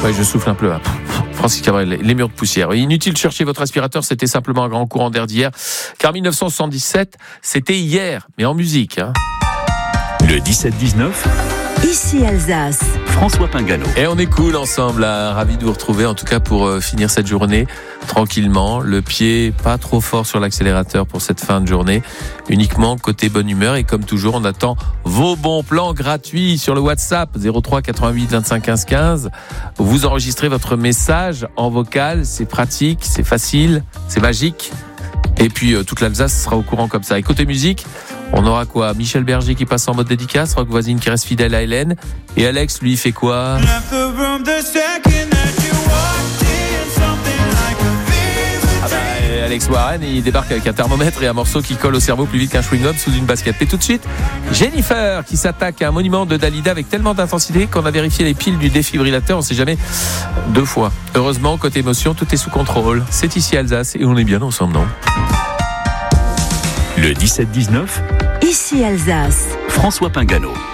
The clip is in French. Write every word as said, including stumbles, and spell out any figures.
Ouais, je souffle un peu. Hein. Francis Cabrel, les murs de poussière. Inutile de chercher votre aspirateur, c'était simplement un grand courant d'air d'hier. Car dix-neuf cent soixante-dix-sept, c'était hier, mais en musique. Hein. Le dix-sept dix-neuf. Ici Alsace. François Pingano. Et on est cool ensemble, hein. Ravi de vous retrouver en tout cas pour euh, finir cette journée tranquillement, le pied pas trop fort sur l'accélérateur pour cette fin de journée, uniquement côté bonne humeur. Et comme toujours, on attend vos bons plans gratuits sur le WhatsApp zéro trois quatre-vingt-huit vingt-cinq quinze quinze. Vous enregistrez votre message en vocal, c'est pratique, c'est facile, c'est magique. Et puis euh, toute l'Alsace sera au courant comme ça. Et côté musique, on aura quoi? Michel Berger qui passe en mode dédicace, Rock Voisine qui reste fidèle à Hélène. Et Alex, lui, il fait quoi? Ah bah, Alex Warren, il débarque avec un thermomètre et un morceau qui colle au cerveau plus vite qu'un chewing-gum sous une basket. Et tout de suite, Jennifer qui s'attaque à un monument de Dalida avec tellement d'intensité qu'on a vérifié les piles du défibrillateur, on ne sait jamais deux fois. Heureusement, côté émotion, tout est sous contrôle. C'est ici Alsace et on est bien ensemble, non? Le dix-sept dix-neuf. Ici Alsace. François Pingano.